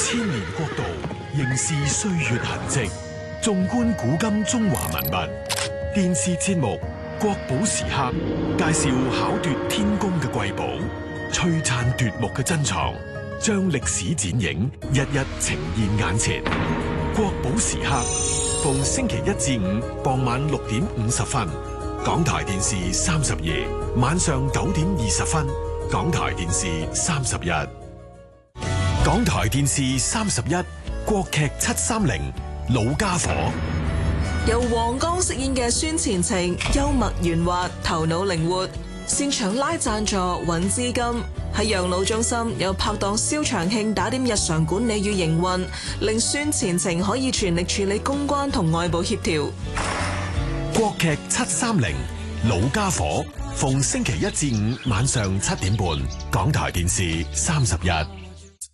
千年國度，凝視歲月痕跡，縱觀古今中華文物。電視節目《國寶時刻》介紹巧奪天工嘅瑰寶，璀璨奪目嘅珍藏，將歷史剪影日日呈現眼前。國寶時刻逢星期一至五傍晚6:50，港台電視32，晚上9:20，港台電視31。港台電視31國劇730老家伙， 由黃剛飾演嘅孫前程，幽默圓滑，頭腦靈活，擅長拉贊助揾資金。喺養老中心有拍檔蕭長慶打點日常管理與營運，令孫前程可以全力處理公關同外部協調。 國劇730老家伙，逢星期一至五晚上7:30，港台電視31。